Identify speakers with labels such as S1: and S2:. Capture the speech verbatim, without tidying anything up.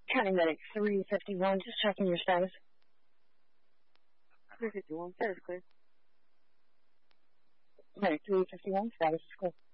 S1: County Medic three fifty-one, just checking your status.
S2: three fifty-one, status clear.
S1: Medic three fifty-one, status is clear.